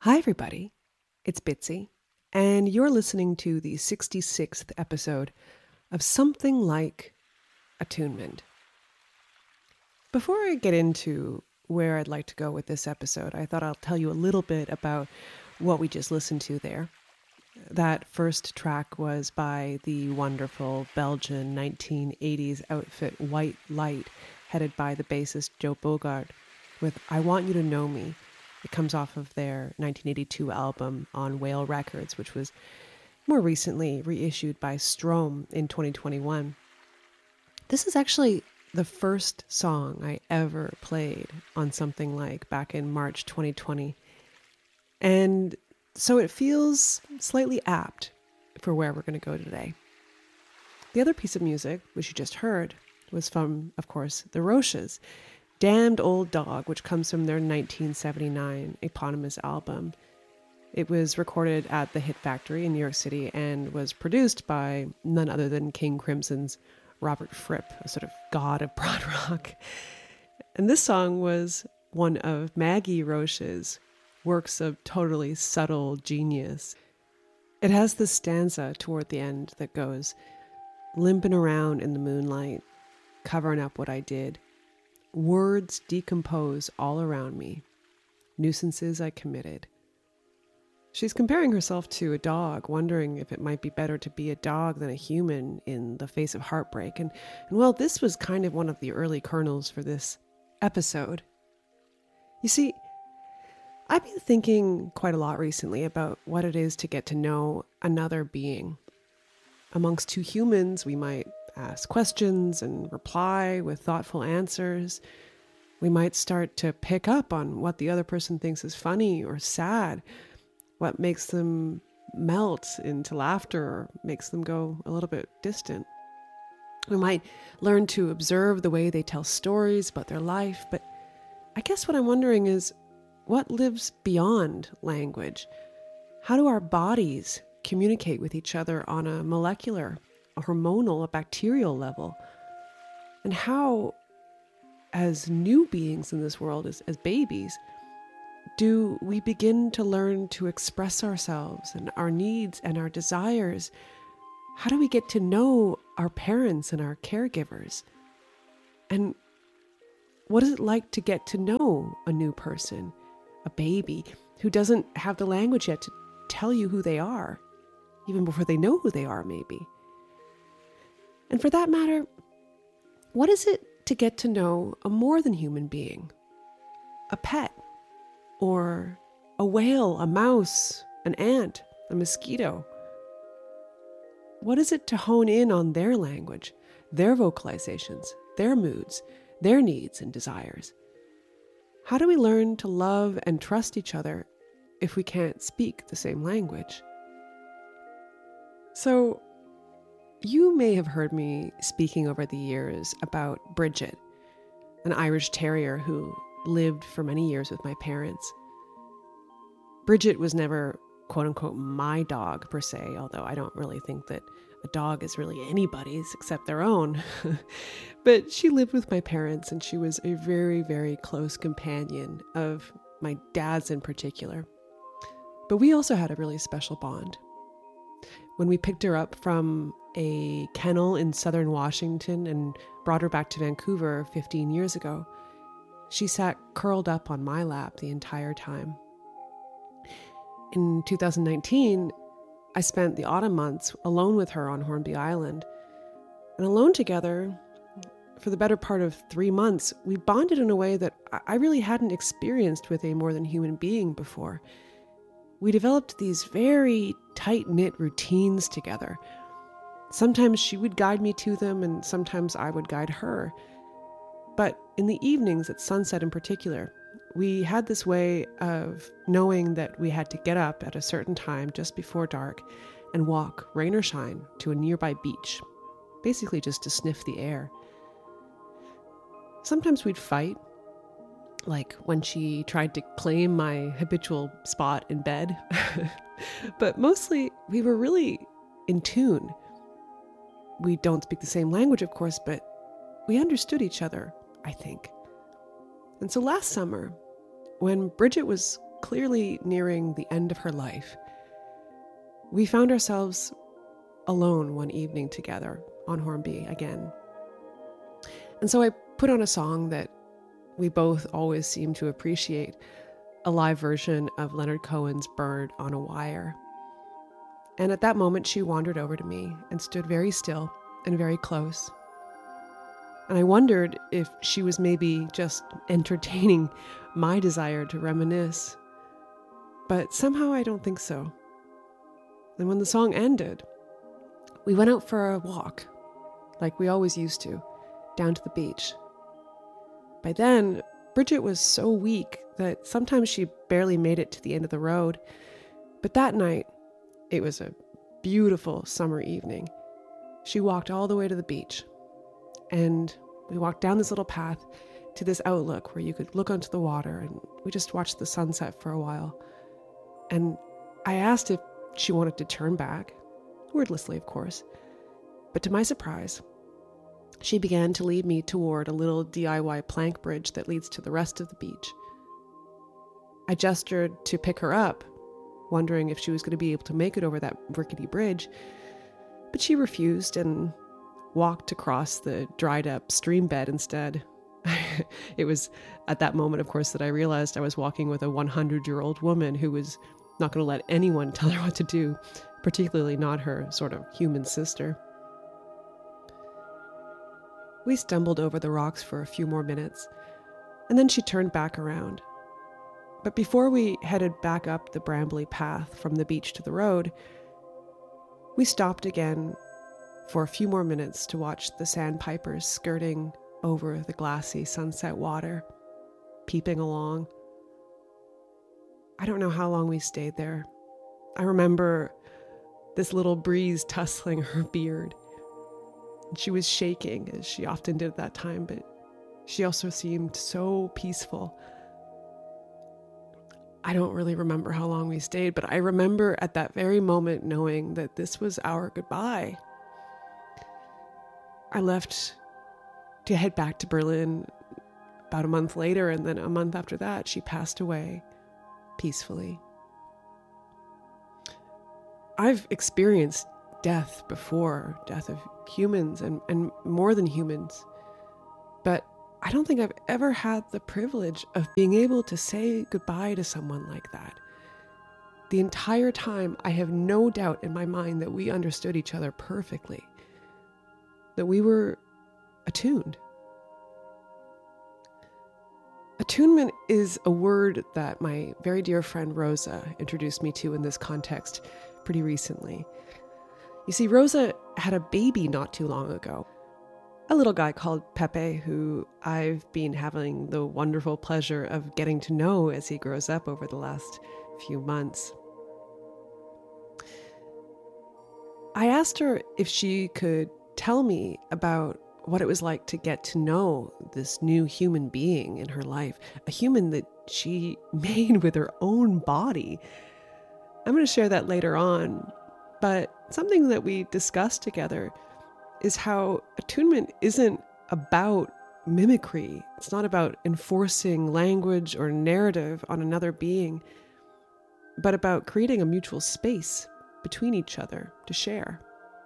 Hi, everybody. It's Bitsy, and you're listening to the 66th episode of Something Like Attunement. Before I get into where I'd like to go with this episode, I thought I'll tell you a little bit about what we just listened to there. That first track was by the wonderful Belgian 1980s outfit White Light, headed by the bassist Joe Bogart, with I Want You to Know Me. It comes off of their 1982 album on Whale Records, which was more recently reissued by Strom in 2021. This is actually the first song I ever played on Something Like back in March 2020. And so it feels slightly apt for where we're going to go today. The other piece of music, which you just heard, was from, of course, the Roches. Damned Old Dog, which comes from their 1979 eponymous album. It was recorded at the Hit Factory in New York City and was produced by none other than King Crimson's Robert Fripp, a sort of god of broad rock. And this song was one of Maggie Roche's works of totally subtle genius. It has this stanza toward the end that goes, limping around in the moonlight, covering up what I did. Words decompose all around me. Nuisances I committed. She's comparing herself to a dog, wondering if it might be better to be a dog than a human in the face of heartbreak. And well, this was kind of one of the early kernels for this episode. You see, I've been thinking quite a lot recently about what it is to get to know another being. Amongst two humans, we might ask questions and reply with thoughtful answers. We might start to pick up on what the other person thinks is funny or sad, what makes them melt into laughter or makes them go a little bit distant. We might learn to observe the way they tell stories about their life, but I guess what I'm wondering is, what lives beyond language? How do our bodies communicate with each other on a molecular, a hormonal, a bacterial level? And how, as new beings in this world, as babies, do we begin to learn to express ourselves and our needs and our desires? How do we get to know our parents and our caregivers? And what is it like to get to know a new person, a baby, who doesn't have the language yet to tell you who they are, even before they know who they are, maybe? And for that matter, what is it to get to know a more than human being? A pet, or a whale, a mouse, an ant, a mosquito? What is it to hone in on their language, their vocalizations, their moods, their needs and desires? How do we learn to love and trust each other if we can't speak the same language? So, you may have heard me speaking over the years about Bridget, an Irish terrier who lived for many years with my parents. Bridget was never, quote unquote, my dog per se, although I don't really think that a dog is really anybody's except their own. But she lived with my parents, and she was a very, very close companion of my dad's in particular. But we also had a really special bond. When we picked her up from a kennel in southern Washington and brought her back to Vancouver 15 years ago, she sat curled up on my lap the entire time. In 2019, I spent the autumn months alone with her on Hornby Island. And alone together, for the better part of 3 months, we bonded in a way that I really hadn't experienced with a more than human being before. We developed these very tight-knit routines together. Sometimes she would guide me to them, and sometimes I would guide her. But in the evenings, at sunset in particular, we had this way of knowing that we had to get up at a certain time just before dark and walk, rain or shine, to a nearby beach, basically just to sniff the air. Sometimes we'd fight, like when she tried to claim my habitual spot in bed. But mostly we were really in tune. We don't speak the same language, of course, but we understood each other, I think. And so last summer, when Bridget was clearly nearing the end of her life, we found ourselves alone one evening together on Hornby again. And so I put on a song that we both always seem to appreciate, a live version of Leonard Cohen's Bird on a Wire. And at that moment, she wandered over to me and stood very still and very close. And I wondered if she was maybe just entertaining my desire to reminisce. But somehow I don't think so. And when the song ended, we went out for a walk, like we always used to, down to the beach. By then, Bridget was so weak that sometimes she barely made it to the end of the road. But that night, it was a beautiful summer evening. She walked all the way to the beach, and we walked down this little path to this outlook where you could look onto the water, and we just watched the sunset for a while. And I asked if she wanted to turn back, wordlessly, of course. But to my surprise, she began to lead me toward a little DIY plank bridge that leads to the rest of the beach. I gestured to pick her up, wondering if she was going to be able to make it over that rickety bridge, but she refused and walked across the dried up stream bed instead. It was at that moment, of course, that I realized I was walking with a 100-year-old woman who was not going to let anyone tell her what to do, particularly not her sort of human sister. We stumbled over the rocks for a few more minutes, and then she turned back around. But before we headed back up the brambly path from the beach to the road, we stopped again for a few more minutes to watch the sandpipers skirting over the glassy sunset water, peeping along. I don't know how long we stayed there. I remember this little breeze tussling her beard. She was shaking, as she often did at that time, but she also seemed so peaceful. I don't really remember how long we stayed, but I remember at that very moment knowing that this was our goodbye. I left to head back to Berlin about a month later, and then a month after that, she passed away peacefully. I've experienced death before, death of humans and more than humans, but I don't think I've ever had the privilege of being able to say goodbye to someone like that. The entire time, I have no doubt in my mind that we understood each other perfectly, that we were attuned. Attunement is a word that my very dear friend Rosa introduced me to in this context pretty recently. You see, Rosa had a baby not too long ago, a little guy called Pepe, who I've been having the wonderful pleasure of getting to know as he grows up over the last few months. I asked her if she could tell me about what it was like to get to know this new human being in her life, a human that she made with her own body. I'm going to share that later on, but something that we discussed together is how attunement isn't about mimicry. It's not about enforcing language or narrative on another being, but about creating a mutual space between each other to share.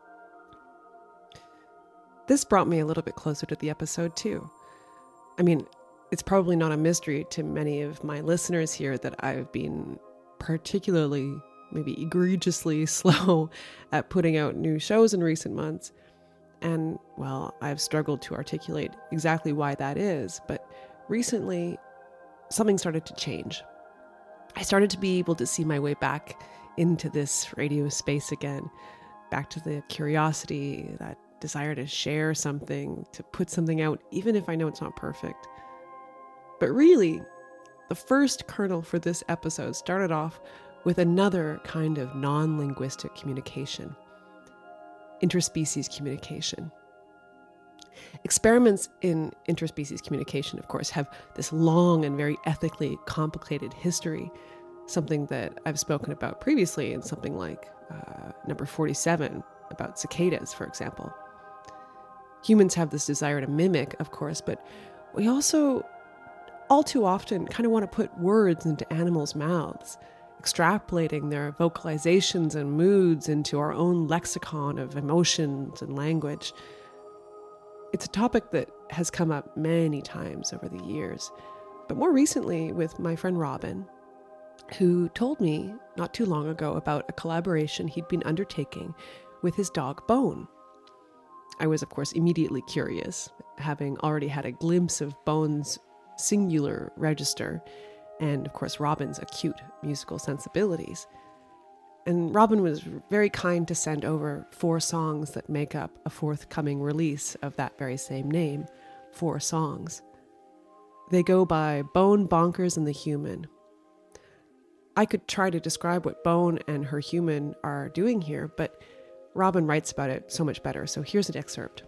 This brought me a little bit closer to the episode too. I mean, it's probably not a mystery to many of my listeners here that I've been particularly, maybe egregiously slow at putting out new shows in recent months. And, well, I've struggled to articulate exactly why that is, but recently something started to change. I started to be able to see my way back into this radio space again, back to the curiosity, that desire to share something, to put something out, even if I know it's not perfect. But really, the first kernel for this episode started off with another kind of non-linguistic communication. Interspecies communication. Experiments in interspecies communication, of course, have this long and very ethically complicated history, something that I've spoken about previously in something like number 47, about cicadas, for example. Humans have this desire to mimic, of course, but we also all too often kind of want to put words into animals' mouths, extrapolating their vocalizations and moods into our own lexicon of emotions and language. It's a topic that has come up many times over the years, but more recently with my friend Robin, who told me not too long ago about a collaboration he'd been undertaking with his dog Bone. I was, of course, immediately curious, having already had a glimpse of Bone's singular register and, of course, Robin's acute musical sensibilities. And Robin was very kind to send over 4 songs that make up a forthcoming release of that very same name, 4 songs. They go by Bone, Bonkers, and the Human. I could try to describe what Bone and her human are doing here, but Robin writes about it so much better, so here's an excerpt.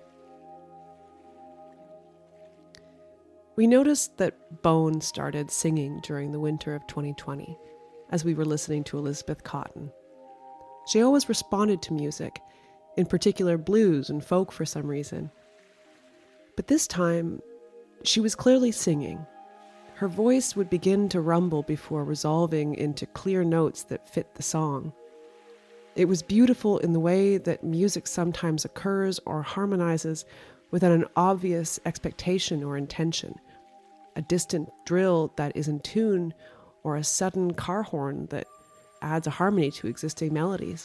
We noticed that Bone started singing during the winter of 2020, as we were listening to Elizabeth Cotten. She always responded to music, in particular blues and folk for some reason. But this time, she was clearly singing. Her voice would begin to rumble before resolving into clear notes that fit the song. It was beautiful in the way that music sometimes occurs or harmonizes without an obvious expectation or intention. A distant drill that is in tune, or a sudden car horn that adds a harmony to existing melodies.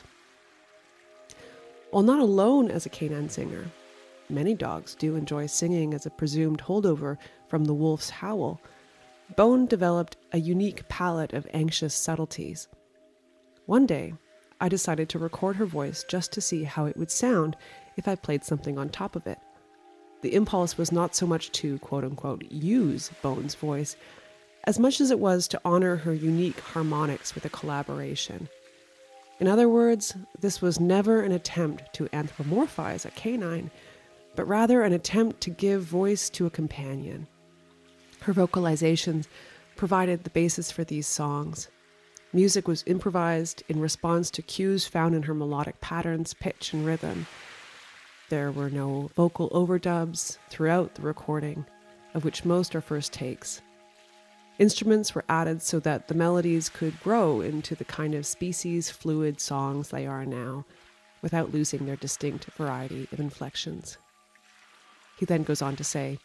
While not alone as a canine singer, many dogs do enjoy singing as a presumed holdover from the wolf's howl. Bone developed a unique palette of anxious subtleties. One day, I decided to record her voice just to see how it would sound if I played something on top of it. The impulse was not so much to quote-unquote use Bone's voice, as much as it was to honor her unique harmonics with a collaboration. In other words, this was never an attempt to anthropomorphize a canine, but rather an attempt to give voice to a companion. Her vocalizations provided the basis for these songs. Music was improvised in response to cues found in her melodic patterns, pitch, and rhythm. There were no vocal overdubs throughout the recording, of which most are first takes. Instruments were added so that the melodies could grow into the kind of species fluid songs they are now, without losing their distinct variety of inflections. He then goes on to say,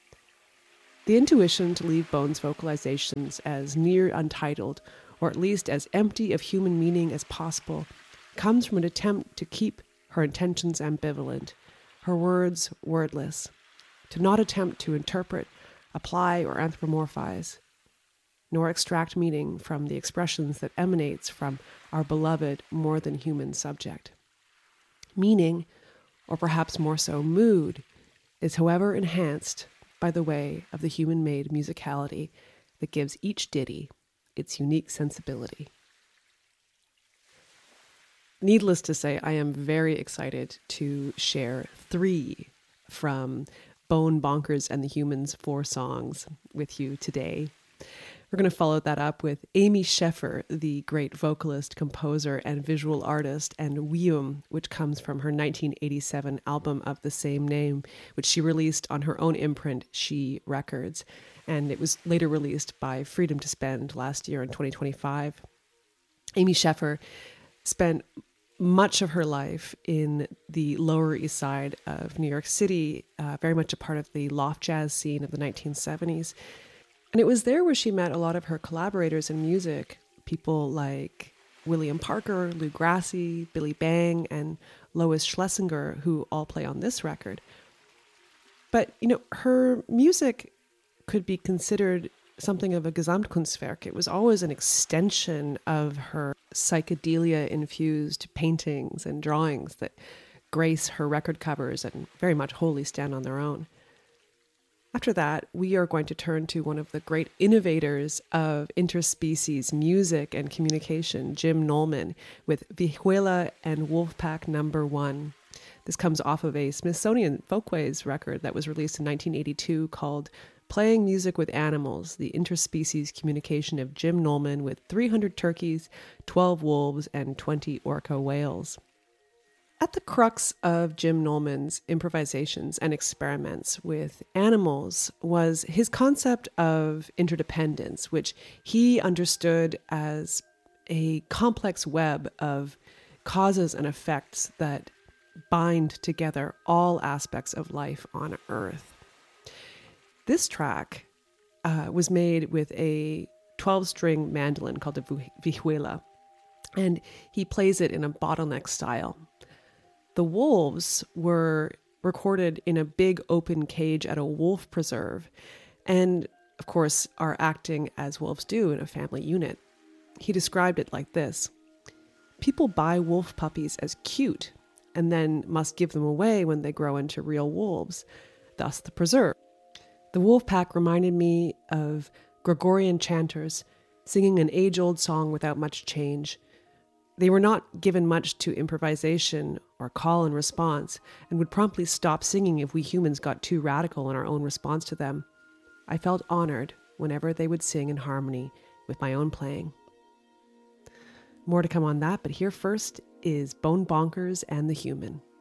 the intuition to leave Bone's vocalizations as near untitled, or at least as empty of human meaning as possible, comes from an attempt to keep her intentions ambivalent, her words wordless, to not attempt to interpret, apply, or anthropomorphize, nor extract meaning from the expressions that emanates from our beloved more than human subject. Meaning, or perhaps more so mood, is however enhanced by the way of the human-made musicality that gives each ditty its unique sensibility. Needless to say, I am very excited to share 3 from Bone, Bonkers, and the Human's 4 songs with you today. We're going to follow that up with Amy Scheffer, the great vocalist, composer, and visual artist, and Wium, which comes from her 1987 album of the same name, which she released on her own imprint, She Records. And it was later released by Freedom to Spend last year in 2025. Amy Scheffer spent much of her life in the Lower East Side of New York City, very much a part of the loft jazz scene of the 1970s. And it was there where she met a lot of her collaborators in music, people like William Parker, Lou Grassi, Billy Bang, and Lois Schlesinger, who all play on this record. But, her music could be considered something of a Gesamtkunstwerk. It was always an extension of her psychedelia-infused paintings and drawings that grace her record covers and very much wholly stand on their own. After that, we are going to turn to one of the great innovators of interspecies music and communication, Jim Nolman, with Vihuela and Wolfpack No. 1. This comes off of a Smithsonian Folkways record that was released in 1982 called Playing Music with Animals, the interspecies communication of Jim Nolman with 300 turkeys, 12 wolves, and 20 orca whales. At the crux of Jim Nolman's improvisations and experiments with animals was his concept of interdependence, which he understood as a complex web of causes and effects that bind together all aspects of life on Earth. This track was made with a 12-string mandolin called a vihuela, and he plays it in a bottleneck style. The wolves were recorded in a big open cage at a wolf preserve, and of course are acting as wolves do in a family unit. He described it like this: people buy wolf puppies as cute and then must give them away when they grow into real wolves, thus the preserve. The wolf pack reminded me of Gregorian chanters singing an age-old song without much change. They were not given much to improvisation or call and response, and would promptly stop singing if we humans got too radical in our own response to them. I felt honored whenever they would sing in harmony with my own playing. More to come on that, but here first is Bone Bonkers and the Human.